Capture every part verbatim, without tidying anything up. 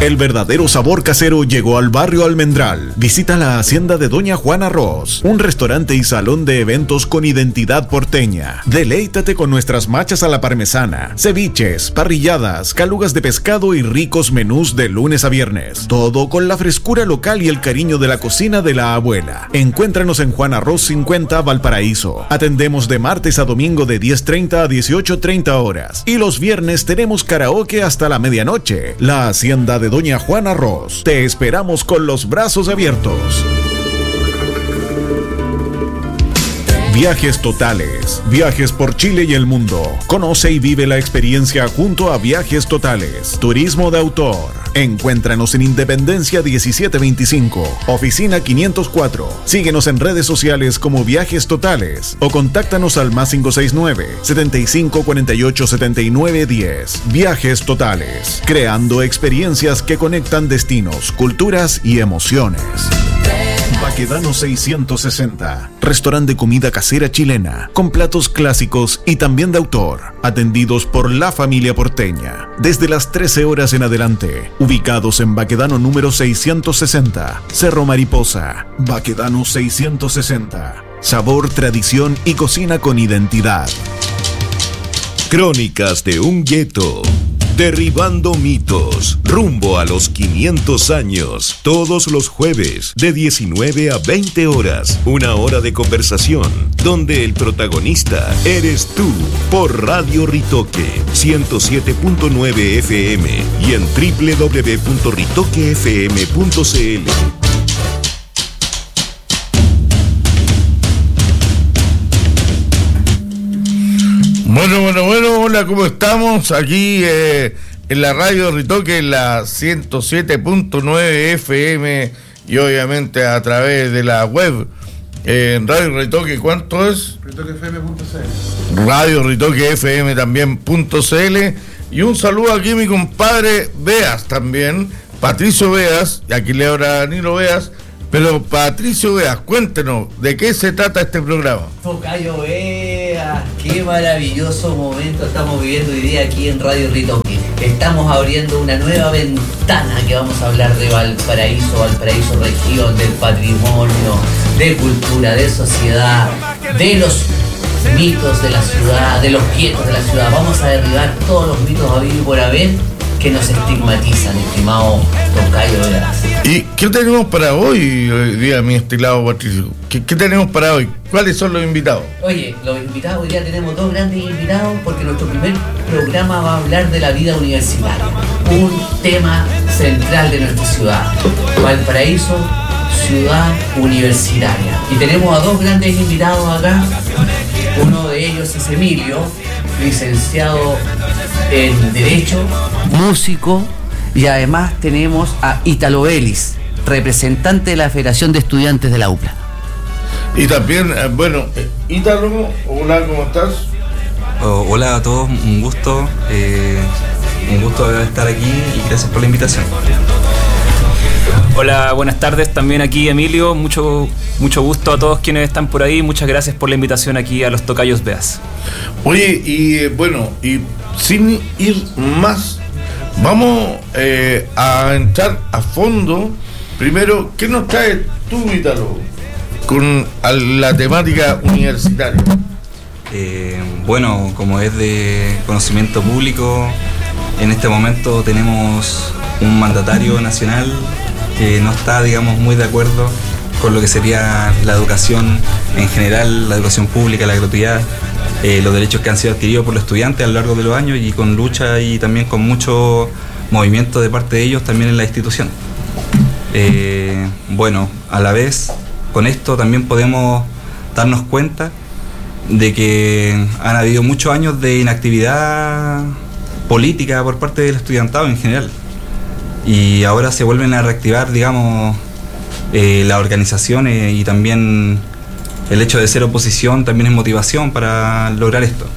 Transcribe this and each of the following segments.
El verdadero sabor casero llegó al barrio Almendral. Visita la hacienda de Doña Juana Ross, un restaurante y salón de eventos con identidad porteña. Deleítate con nuestras machas a la parmesana, ceviches, parrilladas, calugas de pescado y ricos menús de lunes a viernes. Todo con la frescura local y el cariño de la cocina de la abuela. Encuéntranos en Juana Ross cincuenta, Valparaíso. Atendemos de martes a domingo de diez treinta a dieciocho treinta horas. Y los viernes tenemos karaoke hasta la medianoche. La hacienda de Doña Juana Ross. Te esperamos con los brazos abiertos. Viajes Totales. Viajes por Chile y el mundo. Conoce y vive la experiencia junto a Viajes Totales. Turismo de autor. Encuéntranos en Independencia diecisiete veinticinco, oficina quinientos cuatro. Síguenos en redes sociales como Viajes Totales o contáctanos al más cinco seis nueve, setenta y cinco cuarenta y ocho setenta y nueve diez. Viajes Totales. Creando experiencias que conectan destinos, culturas y emociones. Baquedano seiscientos sesenta, restaurante de comida casera chilena, con platos clásicos y también de autor, atendidos por la familia porteña, desde las trece horas en adelante, ubicados en Baquedano número seiscientos sesenta, Cerro Mariposa. Baquedano seiscientos sesenta, sabor, tradición y cocina con identidad. Crónicas de un gueto. Derribando mitos, rumbo a los quinientos años, todos los jueves, de diecinueve a veinte horas, una hora de conversación, donde el protagonista eres tú, por Radio Ritoque, ciento siete punto nueve F M y en doble u doble u doble u punto ritoque f m punto c l. Bueno, bueno, bueno, hola, ¿cómo estamos? Aquí eh, en la radio Ritoque, en la ciento siete punto nueve F M y obviamente a través de la web eh, en Radio Ritoque, ¿cuánto es? ritoque f m punto c l. Radio Ritoque F M también punto c l. Y un saludo aquí a mi compadre Beas también, Patricio Beas, y aquí le habla Danilo Beas. Pero Patricio Beas, cuéntenos, ¿de qué se trata este programa? Tocayo Beas, qué maravilloso momento estamos viviendo hoy día aquí en Radio Ritoque. Estamos abriendo una nueva ventana que vamos a hablar de Valparaíso, Valparaíso región, del patrimonio, de cultura, de sociedad, de los mitos de la ciudad, de los guetos de la ciudad. Vamos a derribar todos los mitos a vivir por haber que nos estigmatizan, estimado Tocayo Beas. ¿Y qué tenemos para hoy, hoy día, mi estilado Patricio? ¿Qué, ¿Qué tenemos para hoy? ¿Cuáles son los invitados? Oye, los invitados, hoy día tenemos dos grandes invitados porque nuestro primer programa va a hablar de la vida universitaria, un tema central de nuestra ciudad, Valparaíso, ciudad universitaria. Y tenemos a dos grandes invitados acá, uno de ellos es Emilio, licenciado en Derecho, músico, y además tenemos a Ítalo Vélez, representante de la Federación de Estudiantes de la U P L A. Y también, eh, bueno, eh, Ítalo, hola, ¿cómo estás? Oh, hola a todos, un gusto, eh, un gusto estar aquí y gracias por la invitación. Hola, buenas tardes, también aquí Emilio, mucho, mucho gusto a todos quienes están por ahí, muchas gracias por la invitación aquí a los Tocayos Beas. Oye, y bueno, y sin ir más, vamos eh, a entrar a fondo. Primero, ¿qué nos traes tú, Ítalo, con a la temática universitaria? Eh, bueno, como es de conocimiento público, en este momento tenemos un mandatario nacional que no está, digamos, muy de acuerdo con lo que sería la educación en general, la educación pública, la gratuidad, eh, los derechos que han sido adquiridos por los estudiantes a lo largo de los años y con lucha y también con mucho movimiento de parte de ellos también en la institución. Eh, bueno, a la vez, con esto también podemos darnos cuenta de que han habido muchos años de inactividad política por parte del estudiantado en general. Y ahora se vuelven a reactivar, digamos, eh, las organizaciones y también el hecho de ser oposición también es motivación para lograr esto.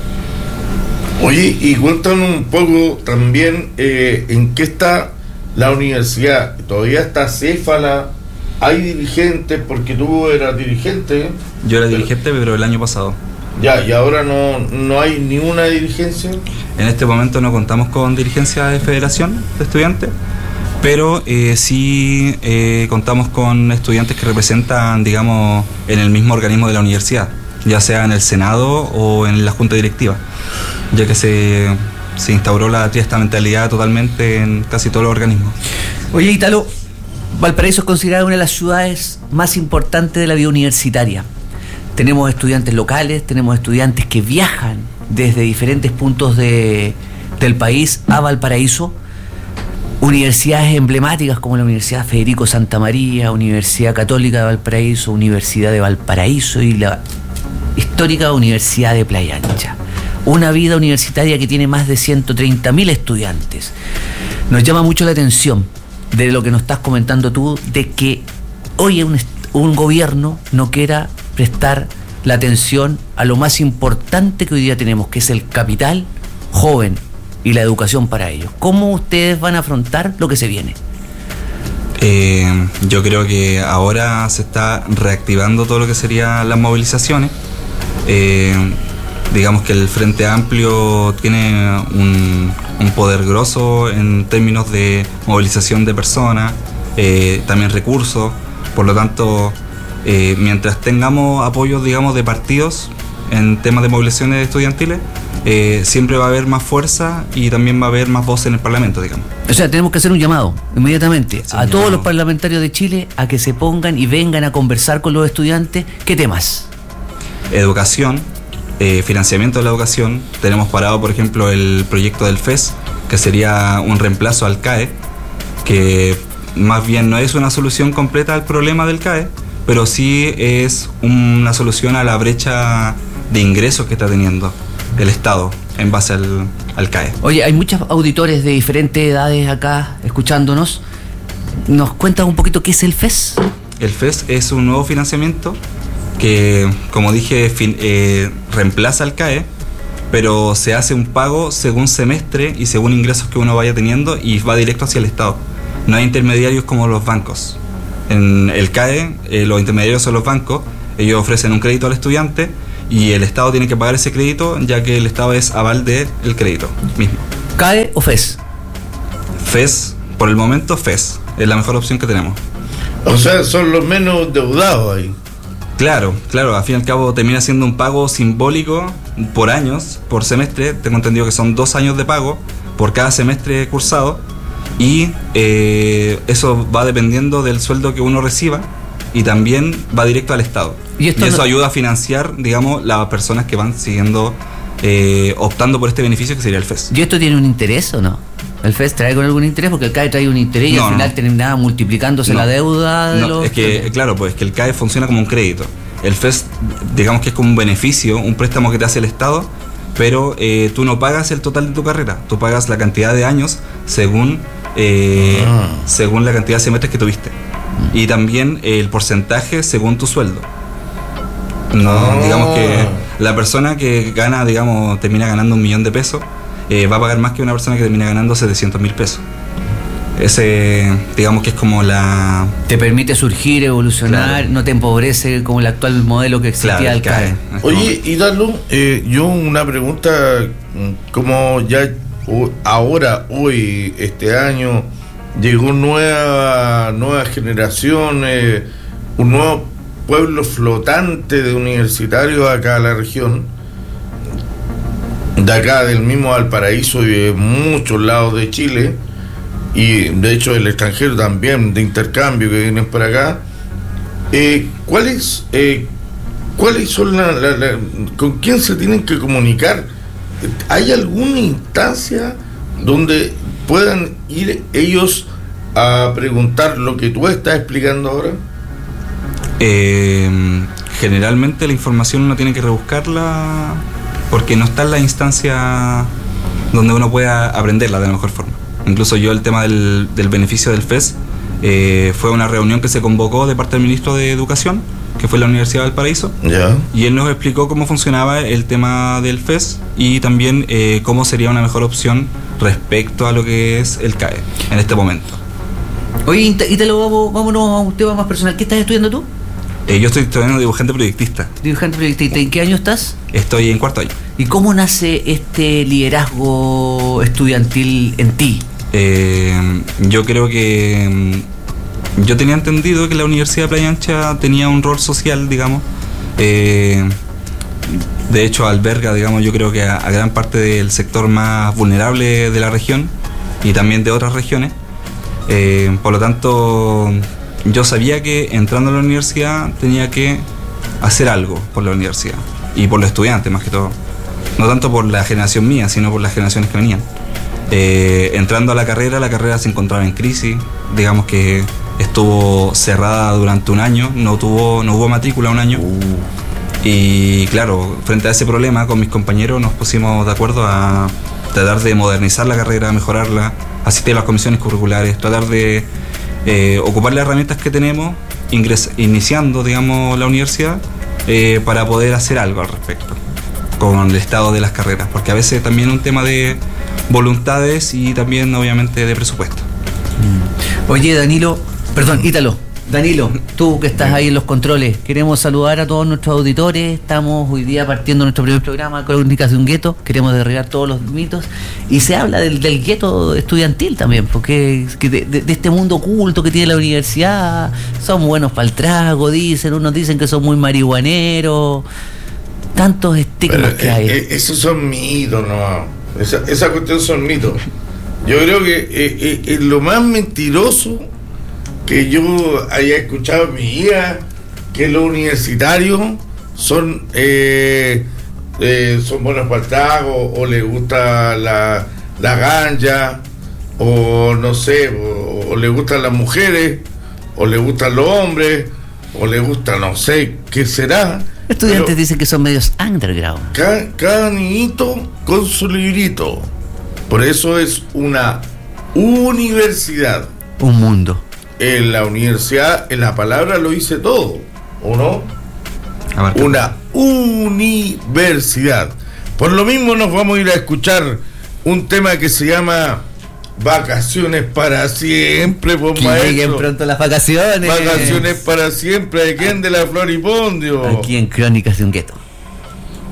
Oye, y cuéntanos un poco también eh, en qué está la universidad. ¿Todavía está céfala? ¿Hay dirigentes? Porque tú eras dirigente. Yo era dirigente, pero el año pasado. Ya, y ahora no, no hay ninguna dirigencia. En este momento no contamos con dirigencia de federación de estudiantes, pero eh, sí eh, contamos con estudiantes que representan, digamos, en el mismo organismo de la universidad, ya sea en el Senado o en la Junta Directiva, ya que se, se instauró la triestamentalidad totalmente en casi todos los organismos. Oye, Ítalo, Valparaíso es considerada una de las ciudades más importantes de la vida universitaria. Tenemos estudiantes locales, tenemos estudiantes que viajan desde diferentes puntos de, del país a Valparaíso. Universidades emblemáticas como la Universidad Federico Santa María, Universidad Católica de Valparaíso, Universidad de Valparaíso y la histórica Universidad de Playa Ancha. Una vida universitaria que tiene más de ciento treinta mil estudiantes. Nos llama mucho la atención de lo que nos estás comentando tú, de que hoy un, un gobierno no quiera prestar la atención a lo más importante que hoy día tenemos, que es el capital joven y la educación para ellos. ¿Cómo ustedes van a afrontar lo que se viene? Eh, yo creo que ahora se está reactivando todo lo que serían las movilizaciones. Eh, digamos que el Frente Amplio tiene un, un poder grosso en términos de movilización de personas, eh, también recursos. Por lo tanto, eh, mientras tengamos apoyos, digamos, de partidos en temas de movilizaciones estudiantiles, eh, siempre va a haber más fuerza y también va a haber más voz en el Parlamento, digamos. O sea, tenemos que hacer un llamado inmediatamente Sí, a todos llamado. los parlamentarios de Chile a que se pongan y vengan a conversar con los estudiantes. ¿Qué temas? Educación, eh, financiamiento de la educación. Tenemos parado, por ejemplo, el proyecto del F E S, que sería un reemplazo al C A E, que más bien no es una solución completa al problema del C A E, pero sí es una solución a la brecha de ingresos que está teniendo el Estado en base al, al C A E. Oye, hay muchos auditores de diferentes edades acá escuchándonos. ¿Nos cuentas un poquito qué es el F E S? El F E S es un nuevo financiamiento que, como dije, fin, eh, reemplaza al C A E, pero se hace un pago según semestre y según ingresos que uno vaya teniendo y va directo hacia el Estado. No hay intermediarios como los bancos. En el C A E, eh, los intermediarios son los bancos. Ellos ofrecen un crédito al estudiante y el Estado tiene que pagar ese crédito, ya que el Estado es aval del crédito mismo. ¿C A E o F E S? F E S, por el momento F E S, es la mejor opción que tenemos. O sea, son los menos endeudados ahí. Claro, claro, al fin y al cabo termina siendo un pago simbólico por años, por semestre. Tengo entendido que son dos años de pago por cada semestre cursado y eh, eso va dependiendo del sueldo que uno reciba y también va directo al Estado. Y, ¿Y, esto y eso no... ayuda a financiar, digamos, las personas que van siguiendo, eh, optando por este beneficio que sería el F E S. ¿Y esto tiene un interés o no? ¿El F E S trae con algún interés? Porque el C A E trae un interés y No, al final no. terminaba multiplicándose No. la deuda de No, los... es que, claro, pues que el C A E funciona como un crédito. El F E S, digamos que es como un beneficio, un préstamo que te hace el Estado, pero eh, tú no pagas el total de tu carrera, tú pagas la cantidad de años según, eh, Ah. según la cantidad de semestres que tuviste. Y también eh, el porcentaje según tu sueldo. No, Ah. digamos que la persona que gana, digamos, termina ganando un millón de pesos, eh, va a pagar más que una persona que termina ganando setecientos mil pesos. Ese, digamos que es como la... Te permite surgir, evolucionar, Claro. no te empobrece como el actual modelo que existía Claro, del C A E. en este Oye, momento. Ítalo, eh, yo una pregunta, mm, como ya o- ahora, hoy, este año, llegó nueva, nueva generación, eh, un nuevo pueblo flotante de universitarios acá a la región, de acá del mismo Valparaíso y de muchos lados de Chile, y de hecho el extranjero también, de intercambio que vienen para acá. Eh, ¿Cuáles eh, cuáles son la, la- la- con quién se tienen que comunicar? ¿Hay alguna instancia donde puedan ir ellos a preguntar lo que tú estás explicando ahora? Eh, generalmente la información uno tiene que rebuscarla porque no está en la instancia donde uno pueda aprenderla de la mejor forma. Incluso yo el tema del, del beneficio del F E S eh, fue una reunión que se convocó de parte del ministro de Educación, que fue la Universidad de Valparaíso, Ya. y él nos explicó cómo funcionaba el tema del F E S y también eh, cómo sería una mejor opción respecto a lo que es el C A E en este momento. Oye, y te, y te lo vamos, vámonos a un tema más personal. ¿Qué estás estudiando tú? Eh, yo estoy estudiando dibujante proyectista, Dirigente proyectista. ¿En qué año estás? estoy en cuarto año. ¿Y cómo nace este liderazgo estudiantil en ti? Eh, yo creo que yo tenía entendido que la Universidad de Playa Ancha tenía un rol social, digamos. Eh, de hecho, alberga, digamos, yo creo que a, a gran parte del sector más vulnerable de la región y también de otras regiones. Eh, por lo tanto, yo sabía que entrando a la universidad tenía que hacer algo por la universidad y por los estudiantes, más que todo. No tanto por la generación mía, sino por las generaciones que venían. Eh, entrando a la carrera, la carrera se encontraba en crisis, digamos que estuvo cerrada durante un año, no tuvo, no hubo matrícula un año. Uh. Y claro, frente a ese problema, con mis compañeros nos pusimos de acuerdo a tratar de modernizar la carrera, mejorarla, asistir a las comisiones curriculares, tratar de eh, ocupar las herramientas que tenemos, ingres, iniciando, digamos, la universidad, eh, para poder hacer algo al respecto con el estado de las carreras, porque a veces también es un tema de voluntades y también obviamente de presupuesto. Oye, Danilo, perdón, Ítalo, Danilo, tú que estás ahí en los controles, queremos saludar a todos nuestros auditores. Estamos hoy día partiendo nuestro primer programa, Crónicas de un Gueto. Queremos derribar todos los mitos. Y se habla del, del gueto estudiantil también, porque que de, de, de este mundo oculto que tiene la universidad. Son buenos para el trago, dicen. Unos dicen que son muy marihuaneros. Tantos estigmas que hay. Eh, esos son mitos, no. Esa, esa cuestión son mitos. Yo creo que eh, eh, eh, lo más mentiroso que yo haya escuchado en mi vida, que los universitarios son eh, eh, son buenos para el trago, o les gusta la, la ganja, o no sé, o, o les gustan las mujeres, o les gustan los hombres, o les gusta no sé qué será. Estudiantes pero dicen que son medios underground. Cada, cada niñito con su librito. Por eso es una universidad. Un mundo. En la universidad, en la palabra lo dice todo, ¿o no? Abarca. Una universidad. Por lo mismo nos vamos a ir a escuchar un tema que se llama Vacaciones para siempre, pues, que maestro. Lleguen pronto las vacaciones. Vacaciones para siempre. ¿De quién? De la Floripondio. Aquí en Crónicas de un Gueto.